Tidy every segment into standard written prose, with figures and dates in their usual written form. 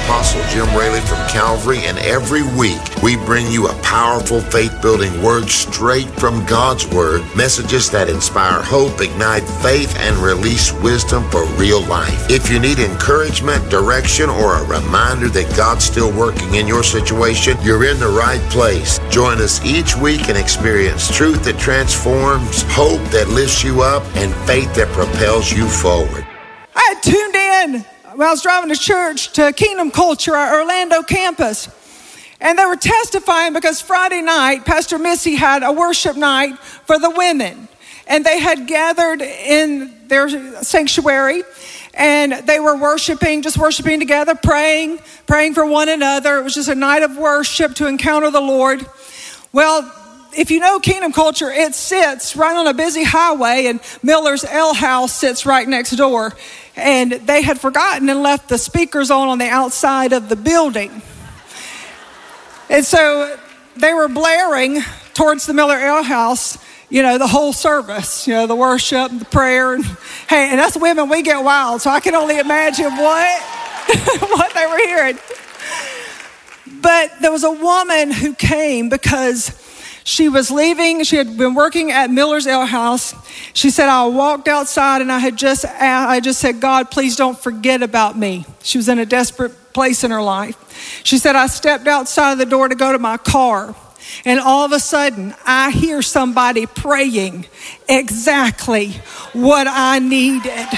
Apostle Jim Raley from Calvary, and every week we bring you a powerful faith-building word straight from God's Word, messages that inspire hope, ignite faith, and release wisdom for real life. If you need encouragement, direction, or a reminder that God's still working in your situation, you're in the right place. Join us each week and experience truth that transforms, hope that lifts you up, and faith that propels you forward. I had tuned in when I was driving to church to Kingdom Culture, our Orlando campus. And they were testifying because Friday night, Pastor Missy had a worship night for the women. And they had gathered in their sanctuary, and they were worshiping together, praying for one another. It was just a night of worship to encounter the Lord. Well, if you know Kingdom Culture, it sits right on a busy highway, and Miller's Ale House sits right next door. And they had forgotten and left the speakers on the outside of the building. And so they were blaring towards the Miller Ale House, the whole service, the worship, the prayer. And us women, we get wild, so I can only imagine what they were hearing. But there was a woman who came because she was leaving. She had been working at Miller's Ale House. She said, I walked outside and I just said, God, please don't forget about me. She was in a desperate place in her life. She said, I stepped outside of the door to go to my car. And all of a sudden, I hear somebody praying exactly what I needed.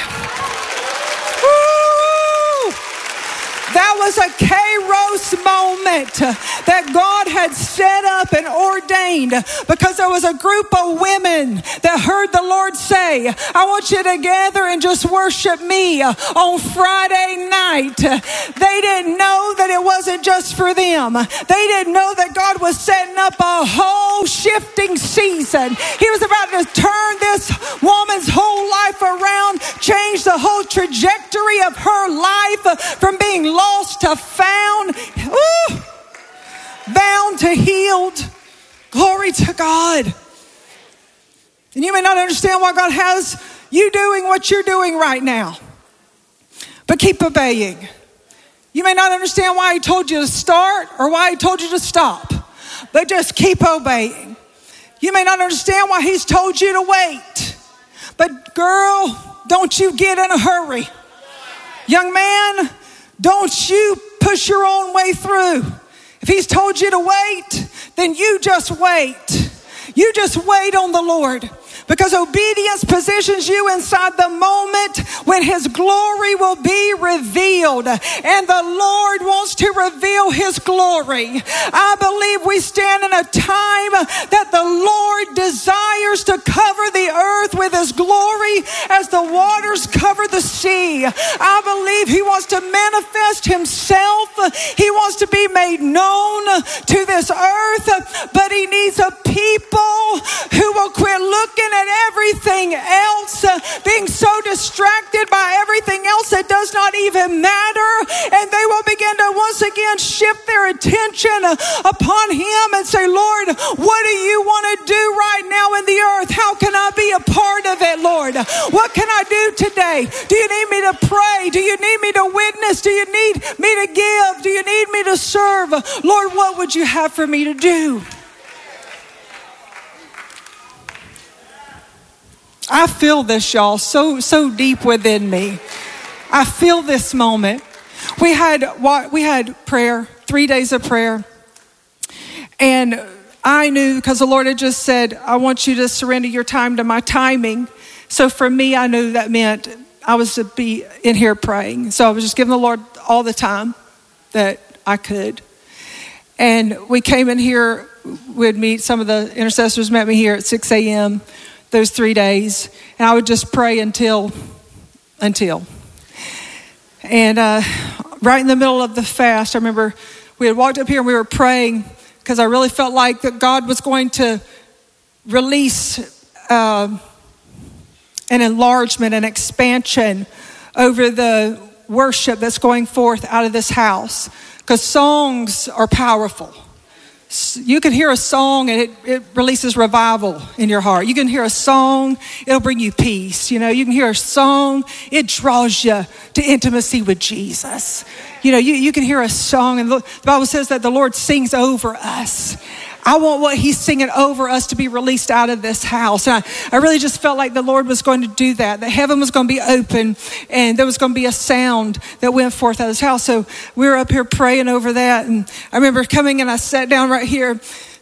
That was a Kairos moment that God had set up and ordained, because there was a group of women that heard the Lord say, I want you to gather and just worship me on Friday night. They didn't know that it wasn't just for them. They didn't know that God was setting up a whole shifting season. He was about to turn this woman's whole life around, change the whole trajectory of her life from being lost to found, bound to healed. Glory to God. And you may not understand why God has you doing what you're doing right now, but keep obeying. You may not understand why He told you to start or why He told you to stop, but just keep obeying. You may not understand why He's told you to wait, but girl, don't you get in a hurry. Young man, don't you push your own way through. If He's told you to wait, then you just wait. You just wait on the Lord, because obedience positions you inside the moment when His glory will be revealed. And the Lord wants to reveal His glory. I believe we stand in a time that the Lord desires to cover the earth with His glory as the waters cover the sea. I believe He wants to manifest Himself. He wants to be made known to this earth, but He needs a people who will quit looking at everything else, being so distracted by everything else that does not even matter, and they will begin to once again shift their attention upon Him and say, Lord, what do you want to do right now in the earth? How can I be a part of it, Lord? What can I do today? Do you need me to pray? Do you need me to witness? Do you need me to give? Do you need me to serve? Lord, what would you have for me to do? I feel this, y'all, so deep within me. I feel this moment. We had prayer, 3 days of prayer. And I knew, because the Lord had just said, I want you to surrender your time to my timing. So for me, I knew that meant I was to be in here praying. So I was just giving the Lord all the time that I could. And we came in here, we'd meet, some of the intercessors met me here at 6 a.m., those 3 days, and I would just pray until. And right in the middle of the fast, I remember we had walked up here and we were praying, because I really felt like that God was going to release an enlargement, an expansion over the worship that's going forth out of this house, because songs are powerful. you can hear a song and it releases revival in your heart. You can hear a song, it'll bring you peace. You can hear a song, it draws you to intimacy with Jesus. You can hear a song, and the Bible says that the Lord sings over us. I want what he's singing over us to be released out of this house. And I really just felt like the Lord was going to do that heaven was going to be open, and there was going to be a sound that went forth out of this house. So we were up here praying over that. And I remember coming and I sat down right here.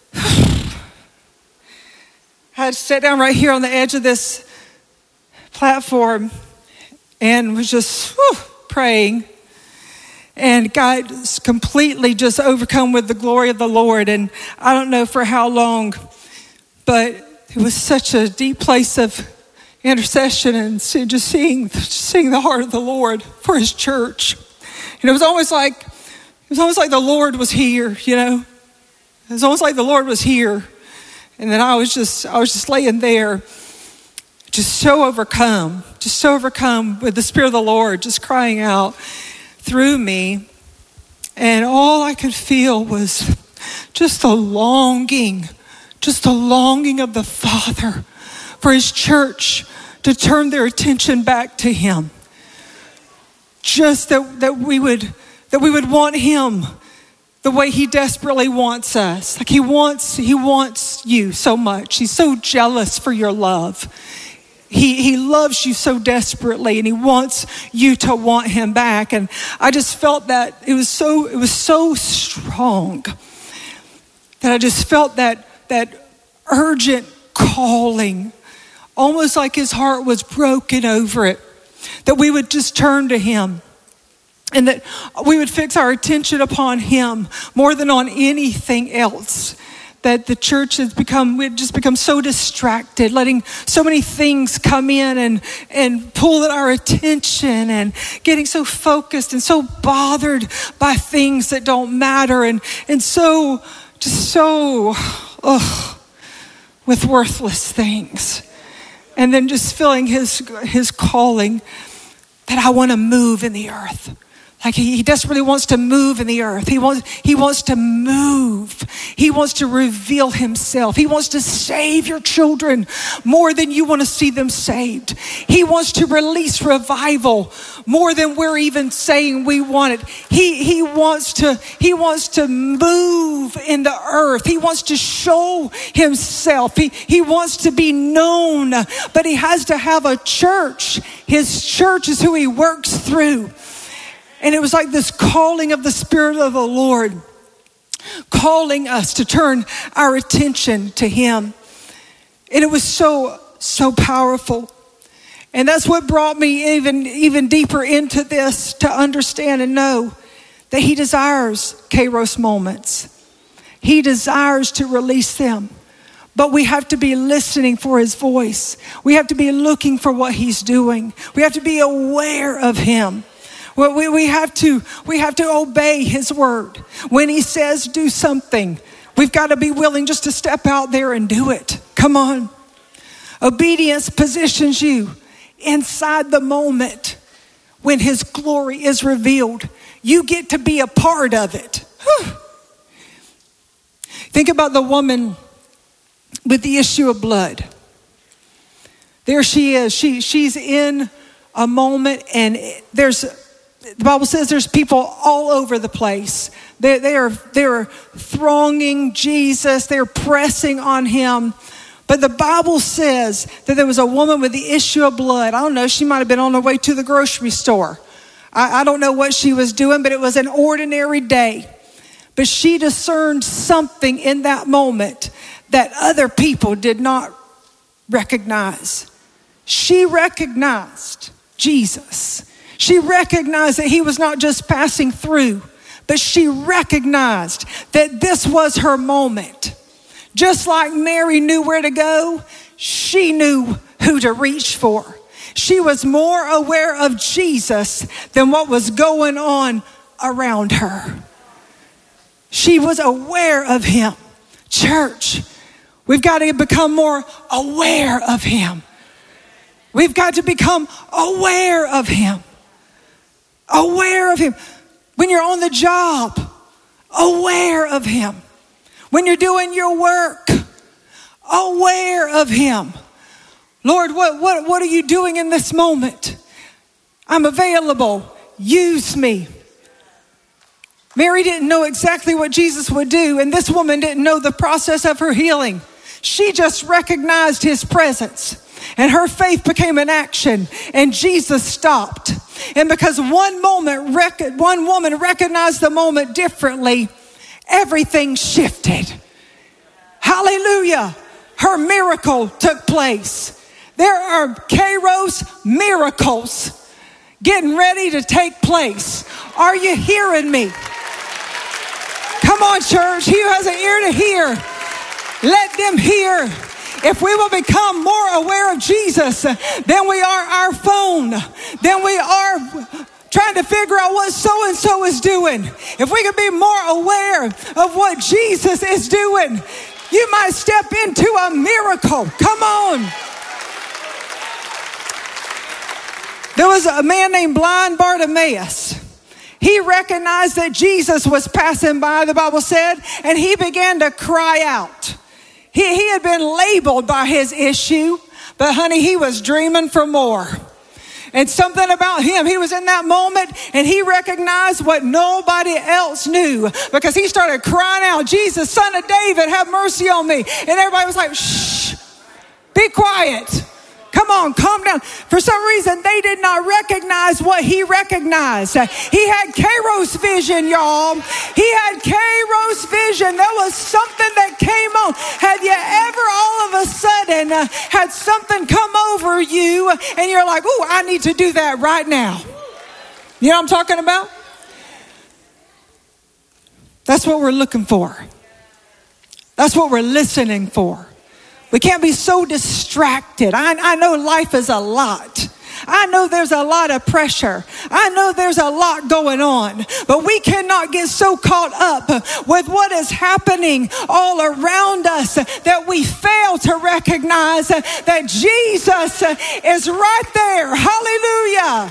I sat down right here on the edge of this platform and was just praying. And God was completely just overcome with the glory of the Lord. And I don't know for how long, but it was such a deep place of intercession and just seeing the heart of the Lord for his church. And it was almost like the Lord was here, It was almost like the Lord was here. And then I was just laying there, just so overcome with the Spirit of the Lord, just crying out through me. And all I could feel was just the longing of the Father for his church to turn their attention back to him. Just that we would want him the way he desperately wants us. Like he wants you so much. He's so jealous for your love. He loves you so desperately, and he wants you to want him back. And I just felt that it was so strong that I just felt that urgent calling, almost like his heart was broken over it, that we would just turn to him and that we would fix our attention upon him more than on anything else. That the church we've just become so distracted, letting so many things come in and pull at our attention, and getting so focused and so bothered by things that don't matter, and so with worthless things. And then just feeling his calling that I want to move in the earth. Like he desperately wants to move in the earth. He wants to move. He wants to reveal himself. He wants to save your children more than you want to see them saved. He wants to release revival more than we're even saying we want it. He wants to move in the earth. He wants to show himself. He wants to be known, but he has to have a church. His church is who he works through. And it was like this calling of the Spirit of the Lord, calling us to turn our attention to him. And it was so powerful. And that's what brought me even deeper into this, to understand and know that he desires Kairos moments. He desires to release them. But we have to be listening for his voice. We have to be looking for what he's doing. We have to be aware of him. Well, we have to obey his word. When he says do something, we've got to be willing just to step out there and do it. Come on. Obedience positions you inside the moment when his glory is revealed. You get to be a part of it. Think about the woman with the issue of blood. There she is. She's in a moment, and the Bible says there's people all over the place. They are thronging Jesus. They're pressing on him. But the Bible says that there was a woman with the issue of blood. I don't know. She might have been on her way to the grocery store. I don't know what she was doing, but it was an ordinary day. But she discerned something in that moment that other people did not recognize. She recognized Jesus. She recognized that he was not just passing through, but she recognized that this was her moment. Just like Mary knew where to go, she knew who to reach for. She was more aware of Jesus than what was going on around her. She was aware of him. Church, we've got to become more aware of him. We've got to become aware of him. Aware of him. When you're on the job, aware of him. when you're doing your work, aware of him. Lord, what are you doing in this moment? I'm available. Use me. Mary didn't know exactly what Jesus would do, and this woman didn't know the process of her healing. She just recognized his presence, and her faith became an action, and Jesus stopped. And because one woman recognized the moment differently, everything shifted. Hallelujah. Her miracle took place. There are Kairos miracles getting ready to take place. Are you hearing me? Come on, church. He who has an ear to hear, let them hear. If we will become more aware of Jesus than we are our phone, than we are trying to figure out what so-and-so is doing. If we could be more aware of what Jesus is doing, you might step into a miracle. Come on. There was a man named blind Bartimaeus. He recognized that Jesus was passing by, the Bible said, and he began to cry out. He had been labeled by his issue, but honey, he was dreaming for more. And something about him, he was in that moment and he recognized what nobody else knew, because he started crying out, Jesus, Son of David, have mercy on me. And everybody was like, shh, be quiet. Come on, calm down. For some reason, they did not recognize what he recognized. He had Kairos vision, y'all. He had Kairos vision. There was something that came on. Have you ever all of a sudden had something come over you and you're like, oh, I need to do that right now? You know what I'm talking about? That's what we're looking for. That's what we're listening for. We can't be so distracted. I know life is a lot. I know there's a lot of pressure. I know there's a lot going on. But we cannot get so caught up with what is happening all around us that we fail to recognize that Jesus is right there. Hallelujah.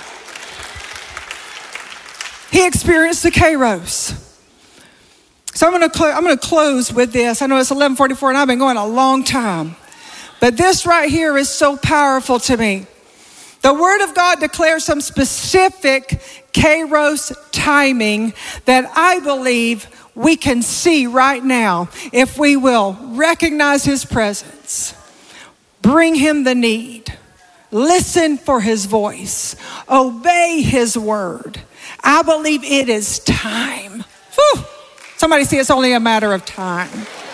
He experienced the Kairos. So I'm going to close with this. I know it's 11:44 and I've been going a long time. But this right here is so powerful to me. The Word of God declares some specific Kairos timing that I believe we can see right now if we will recognize His presence, bring Him the need, listen for His voice, obey His word. I believe it is time. Whew. Somebody say it's only a matter of time.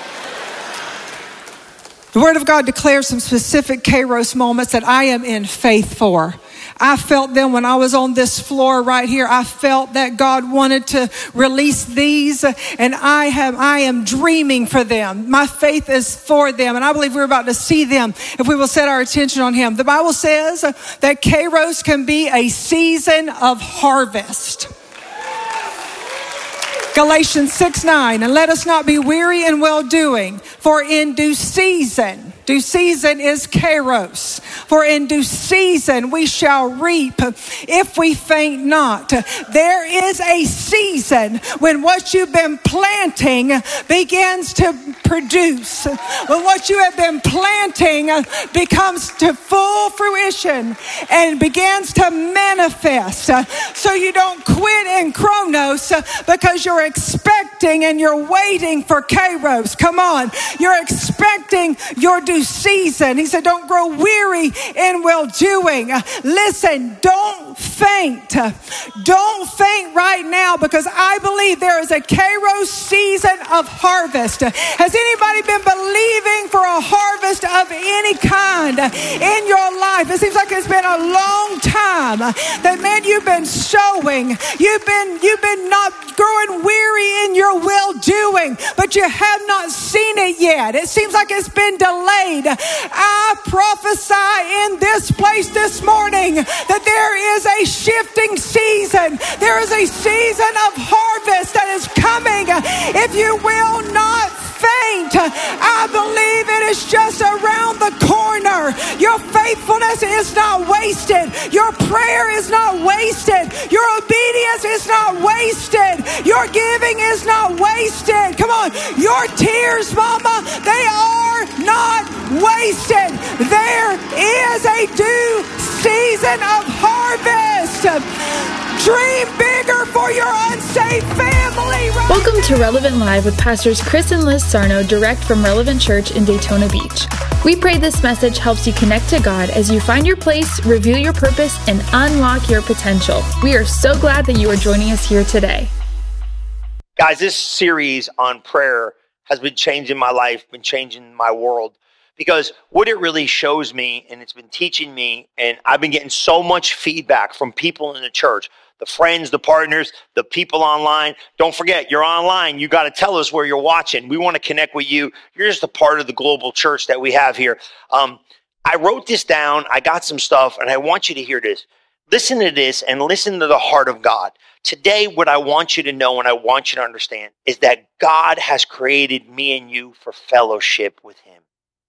The Word of God declares some specific Kairos moments that I am in faith for. I felt them when I was on this floor right here. I felt that God wanted to release these, and I am dreaming for them. My faith is for them, and I believe we're about to see them if we will set our attention on Him. The Bible says that Kairos can be a season of harvest. Galatians 6:9, and let us not be weary in well-doing, for in due season is Kairos, for in due season we shall reap if we faint not. There is a season when what you've been planting begins to produce. When what you have been planting becomes to full fruition and begins to manifest. So you don't quit in Chronos because you're expecting and you're waiting for Kairos. Come on. You're expecting your due season. He said, don't grow weary in well-doing. Listen, don't faint. Don't faint right now, because I believe there is a Kairos season of harvest. Has anybody been believing for a harvest of any kind in your life? It seems like it's been a long time that, man, you've been sowing. You've been not growing weary in your well-doing, but you have not seen it yet. It seems like it's been delayed. I prophesy in this place this morning that there is a shifting season. There is a season of harvest that is coming. If you will not faint, I believe it is just around the corner. Your faithfulness is not wasted. Your prayer is not wasted. Your obedience is not wasted. Your giving is not wasted. Come on. Your tears, mama, they are not wasted. There is a due season of harvest. Dream bigger for your unsaved family. Right? Welcome to Relevant Live with Pastors Chris and Liz Sarno, direct from Relevant Church in Daytona Beach. We pray this message helps you connect to God as you find your place, reveal your purpose, and unlock your potential. We are so glad that you are joining us here today. Guys, this series on prayer has been changing my life, been changing my world, because what it really shows me, and it's been teaching me, and I've been getting so much feedback from people in the church, the friends, the partners, the people online. Don't forget, you're online. You got to tell us where you're watching. We want to connect with you. You're just a part of the global church that we have here. I wrote this down. I got some stuff, and I want you to hear this. Listen to this and listen to the heart of God. Today, what I want you to know and I want you to understand is that God has created me and you for fellowship with Him.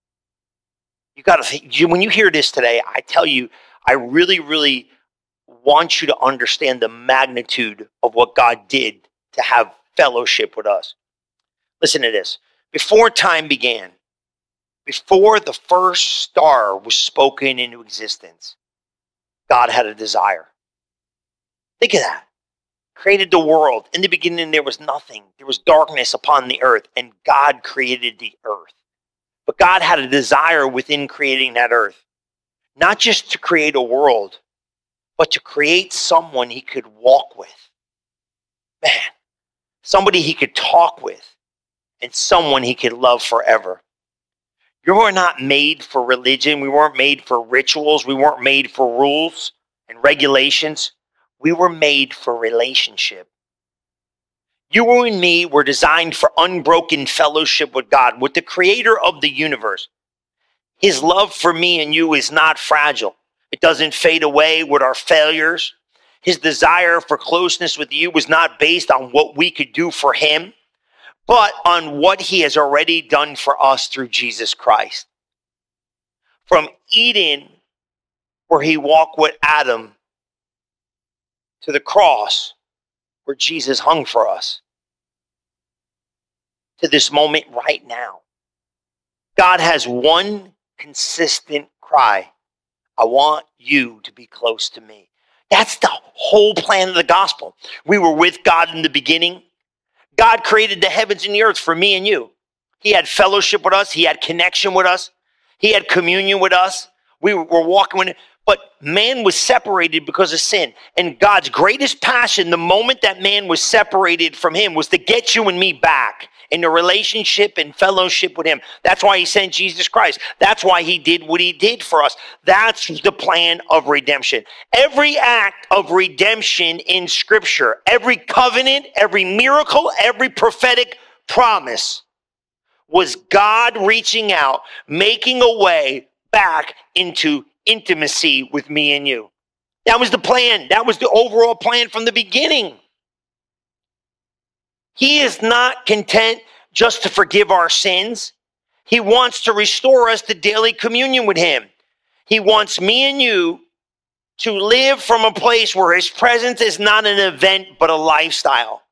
You got to, when you hear this today, I tell you, I really want you to understand the magnitude of what God did to have fellowship with us. Listen to this. Before time began, before the first star was spoken into existence, God had a desire. Think of that. Created the world. In the beginning, there was nothing. There was darkness upon the earth, and God created the earth. But God had a desire within creating that earth, not just to create a world, but to create someone He could walk with. Man, somebody He could talk with, and someone He could love forever. You were not made for religion. We weren't made for rituals. We weren't made for rules and regulations. We were made for relationship. You and me were designed for unbroken fellowship with God, with the creator of the universe. His love for me and you is not fragile. It doesn't fade away with our failures. His desire for closeness with you was not based on what we could do for Him, but on what He has already done for us through Jesus Christ. From Eden, where He walked with Adam, to the cross, where Jesus hung for us, to this moment right now. God has one consistent cry. I want you to be close to me. That's the whole plan of the gospel. We were with God in the beginning. God created the heavens and the earth for me and you. He had fellowship with us. He had connection with us. He had communion with us. We were walking with Him. But man was separated because of sin. And God's greatest passion, the moment that man was separated from Him, was to get you and me back in a relationship and fellowship with Him. That's why He sent Jesus Christ. That's why He did what He did for us. That's the plan of redemption. Every act of redemption in Scripture, every covenant, every miracle, every prophetic promise was God reaching out, making a way back into intimacy with me and you. That was the plan. That was the overall plan from the beginning. He is not content just to forgive our sins. He wants to restore us to daily communion with Him. He wants me and you to live from a place where His presence is not an event, but a lifestyle.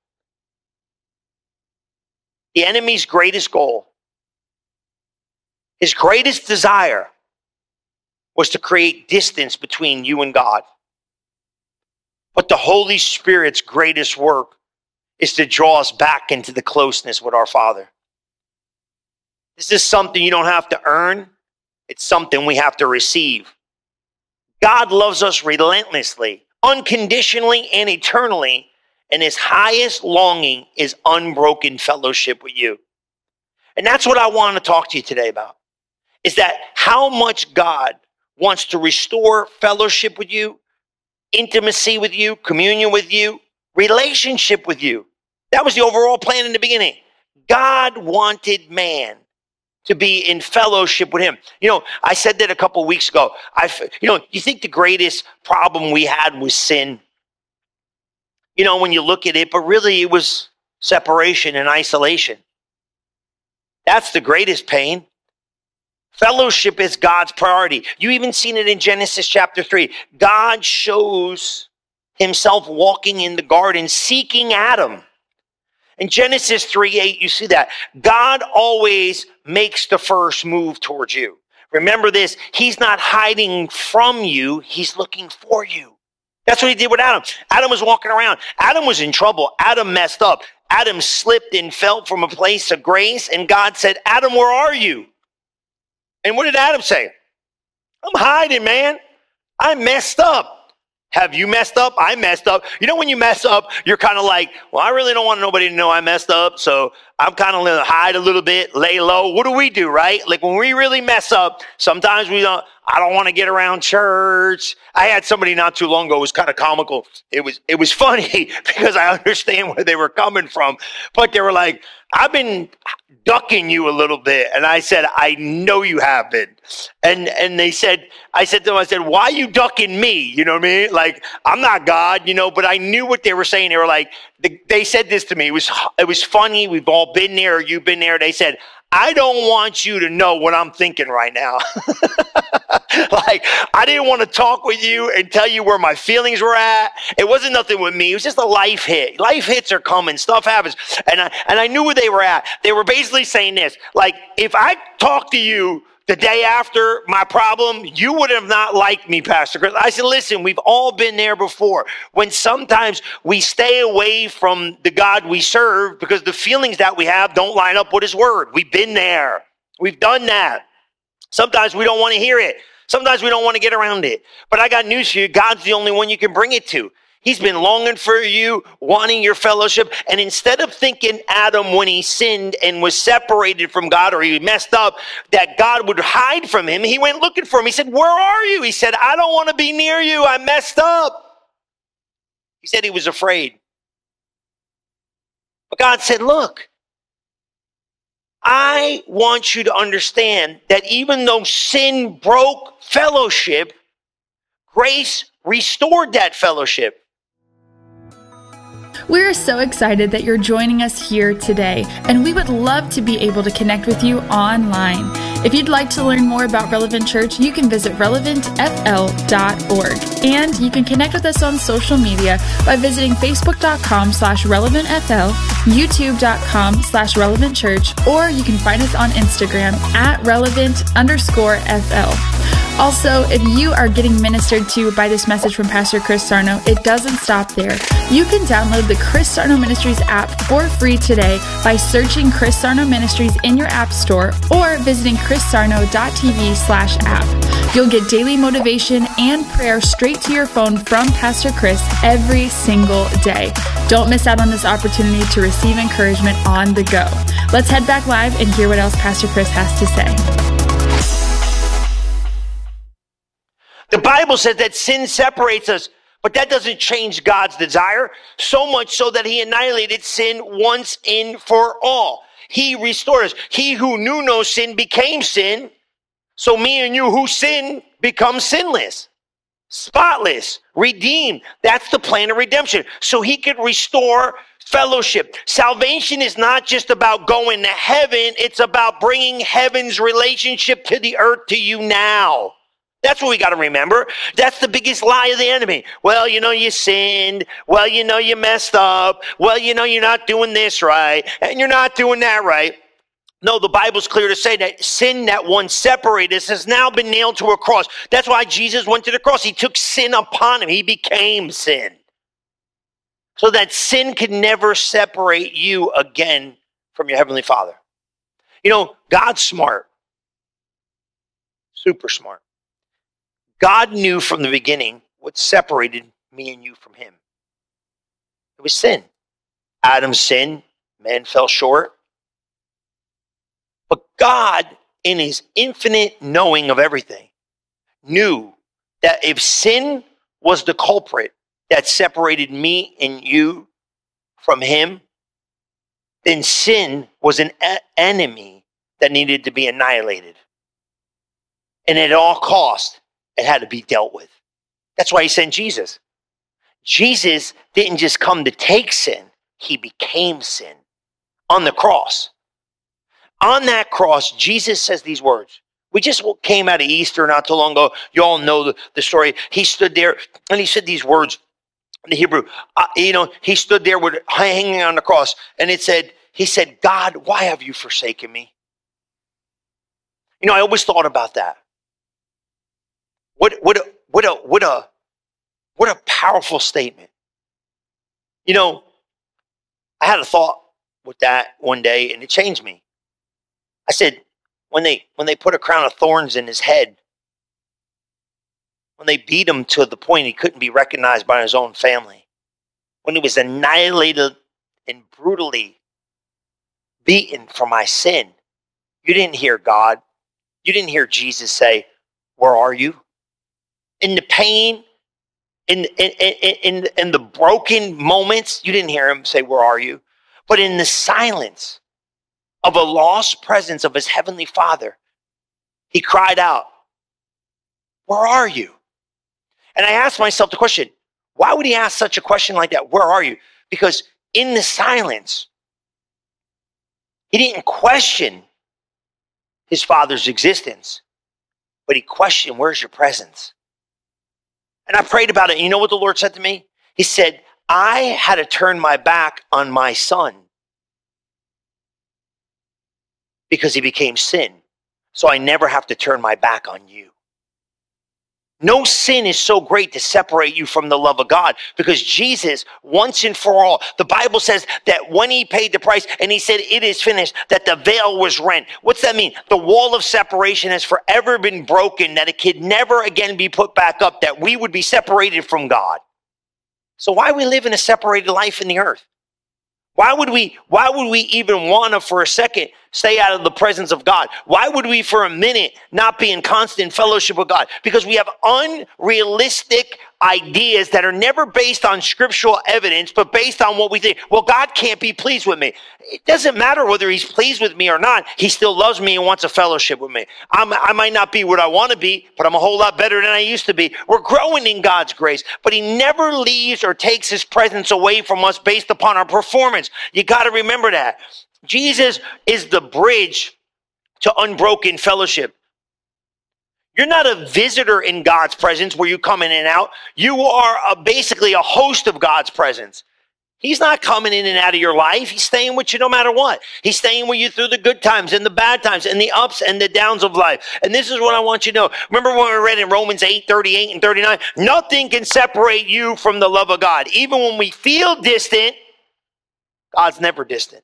The enemy's greatest goal, his greatest desire, was to create distance between you and God. But the Holy Spirit's greatest work is to draw us back into the closeness with our Father. This is something you don't have to earn. It's something we have to receive. God loves us relentlessly, unconditionally, and eternally, and His highest longing is unbroken fellowship with you. And that's what I want to talk to you today about, is that how much God wants to restore fellowship with you, intimacy with you, communion with you, relationship with you. That was the overall plan in the beginning. God wanted man to be in fellowship with Him. You know, I said that a couple weeks ago. You think the greatest problem we had was sin? You know, when you look at it, but really it was separation and isolation. That's the greatest pain. Fellowship is God's priority. You even seen it in Genesis chapter 3. God shows Himself walking in the garden, seeking Adam. In Genesis 3:8, you see that. God always makes the first move towards you. Remember this, he's not hiding from you, he's looking for you. That's what he did with Adam. Adam was walking around. Adam was in trouble. Adam messed up. Adam slipped and fell from a place of grace, and God said, Adam, where are you? And what did Adam say? I'm hiding, man. I messed up. Have you messed up? I messed up. You know, when you mess up, you're kind of like, well, I really don't want nobody to know I messed up, so I'm kind of going to hide a little bit, lay low. What do, right? Like when we really mess up, sometimes I don't want to get around church. I had somebody not too long ago, it was kind of comical. It was funny because I understand where they were coming from, but they were like, I've been ducking you a little bit. And I said, I know you have been. And I said to them, why are you ducking me? You know what I mean? Like, I'm not God, but I knew what they were saying. They were like, they said this to me. It was funny. We've all been there, or you've been there. They said, I don't want you to know what I'm thinking right now. Like, I didn't want to talk with you and tell you where my feelings were at. It wasn't nothing with me. It was just a life hit. Life hits are coming. Stuff happens. And I knew where they were at. They were basically saying this, like, if I talked to you the day after my problem, you would have not liked me, Pastor Chris. I said, listen, we've all been there before. When sometimes we stay away from the God we serve because the feelings that we have don't line up with his word. We've been there. We've done that. Sometimes we don't want to hear it. Sometimes we don't want to get around it. But I got news for you. God's the only one you can bring it to. He's been longing for you, wanting your fellowship. And instead of thinking Adam, when he sinned and was separated from God, or he messed up, that God would hide from him, he went looking for him. He said, where are you? He said, I don't want to be near you. I messed up. He said he was afraid. But God said, look, I want you to understand that even though sin broke fellowship, grace restored that fellowship. We're so excited that you're joining us here today, and we would love to be able to connect with you online. If you'd like to learn more about Relevant Church, you can visit relevantfl.org, and you can connect with us on social media by visiting facebook.com/relevantfl, youtube.com/relevantchurch, or you can find us on Instagram at relevant_FL. Also, if you are getting ministered to by this message from Pastor Chris Sarno, it doesn't stop there. You can download the Chris Sarno Ministries app for free today by searching Chris Sarno Ministries in your app store or visiting chrissarno.tv/app. You'll get daily motivation and prayer straight to your phone from Pastor Chris every single day. Don't miss out on this opportunity to receive encouragement on the go. Let's head back live and hear what else Pastor Chris has to say. The Bible says that sin separates us, but that doesn't change God's desire, so much so that he annihilated sin once and for all. He restored us. He who knew no sin became sin, so me and you who sin become sinless, spotless, redeemed. That's the plan of redemption, so he could restore fellowship. Salvation is not just about going to heaven, it's about bringing heaven's relationship to the earth to you now. That's what we got to remember. That's the biggest lie of the enemy. Well, you sinned. Well, you messed up. Well, you're not doing this right, and you're not doing that right. No, the Bible's clear to say that sin that once separated us has now been nailed to a cross. That's why Jesus went to the cross. He took sin upon him. He became sin. So that sin could never separate you again from your Heavenly Father. God's smart. Super smart. God knew from the beginning what separated me and you from him. It was sin. Adam sinned. Man fell short. But God, in his infinite knowing of everything, knew that if sin was the culprit that separated me and you from him, then sin was an enemy that needed to be annihilated. And at all costs, it had to be dealt with. That's why he sent Jesus. Jesus didn't just come to take sin. He became sin on the cross. On that cross, Jesus says these words. We just came out of Easter not too long ago. You all know the story. He stood there and he said these words. the Hebrew, he stood there with hanging on the cross, and he said, God, why have you forsaken me? I always thought about that. What a powerful statement. I had a thought with that one day, and it changed me. I said, when they put a crown of thorns in his head, when they beat him to the point he couldn't be recognized by his own family, when he was annihilated and brutally beaten for my sin, you didn't hear God. You didn't hear Jesus say, where are you? In the pain, in the broken moments, you didn't hear him say, where are you? But in the silence of a lost presence of his heavenly Father, he cried out, where are you? And I asked myself the question, why would he ask such a question like that? Where are you? Because in the silence, he didn't question his Father's existence, but he questioned, where's your presence? And I prayed about it. And you know what the Lord said to me? He said, I had to turn my back on my son because he became sin. So I never have to turn my back on you. No sin is so great to separate you from the love of God, because Jesus, once and for all, the Bible says that when he paid the price and he said, it is finished, that the veil was rent. What's that mean? The wall of separation has forever been broken, that it could never again be put back up, that we would be separated from God. So why we live in a separated life in the earth? Why would we even want to, for a second, stay out of the presence of God? Why would we, for a minute, not be in constant fellowship with God? Because we have unrealistic ideas that are never based on scriptural evidence, but based on what we think. Well, God can't be pleased with me. It doesn't matter whether he's pleased with me or not. He still loves me and wants a fellowship with me. I might not be what I want to be, but I'm a whole lot better than I used to be. We're growing in God's grace, but he never leaves or takes his presence away from us based upon our performance. You got to remember that. Jesus is the bridge to unbroken fellowship. You're not a visitor in God's presence where you come in and out. You are basically a host of God's presence. He's not coming in and out of your life. He's staying with you no matter what. He's staying with you through the good times and the bad times and the ups and the downs of life. And this is what I want you to know. Remember when we read in Romans 8:38 and 39? Nothing can separate you from the love of God. Even when we feel distant, God's never distant.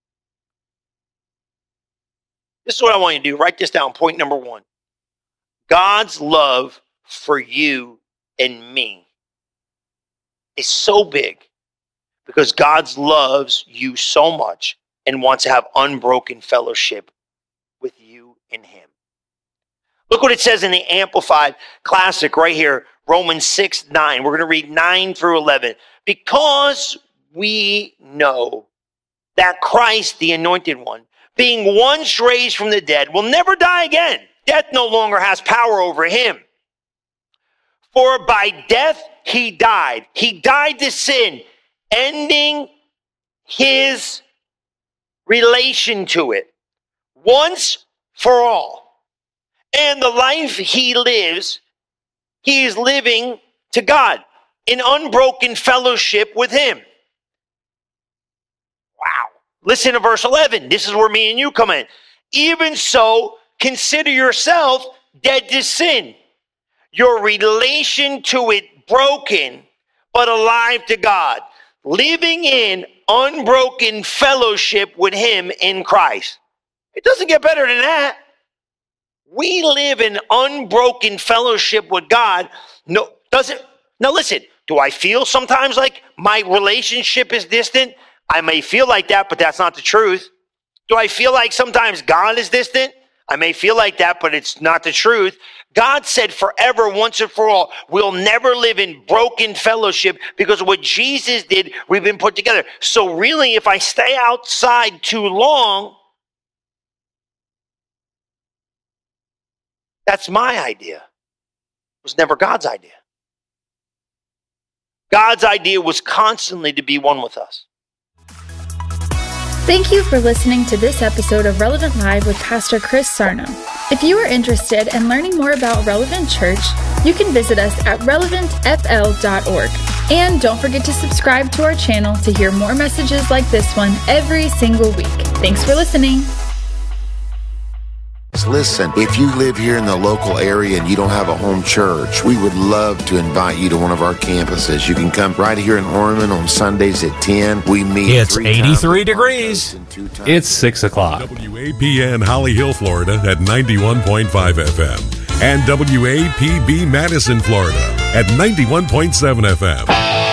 This is what I want you to do. Write this down. Point number 1. God's love for you and me is so big because God loves you so much and wants to have unbroken fellowship with you and him. Look what it says in the Amplified Classic right here, Romans 6:9. We're going to read 9 through 11. Because we know that Christ, the Anointed One, being once raised from the dead, will never die again. Death no longer has power over him. For by death he died. He died to sin, ending his relation to it once for all. And the life he lives, he is living to God in unbroken fellowship with him. Wow. Listen to verse 11. This is where me and you come in. Even so, consider yourself dead to sin, your relation to it broken, but alive to God, living in unbroken fellowship with him in Christ. It doesn't get better than that. We live in unbroken fellowship with God. No, doesn't. Now listen, do I feel sometimes like my relationship is distant? I may feel like that, but that's not the truth. Do I feel like sometimes God is distant? I may feel like that, but it's not the truth. God said forever, once and for all, we'll never live in broken fellowship because of what Jesus did, we've been put together. So really, if I stay outside too long, that's my idea. It was never God's idea. God's idea was constantly to be one with us. Thank you for listening to this episode of Relevant Live with Pastor Chris Sarno. If you are interested in learning more about Relevant Church, you can visit us at relevantfl.org. And don't forget to subscribe to our channel to hear more messages like this one every single week. Thanks for listening. Listen, if you live here in the local area and you don't have a home church, we would love to invite you to one of our campuses. You can come right here in Orman on Sundays at 10. We meet. It's 83 degrees. It's 6 o'clock. WAPN Holly Hill, Florida at 91.5 FM and WAPB Madison, Florida at 91.7 FM.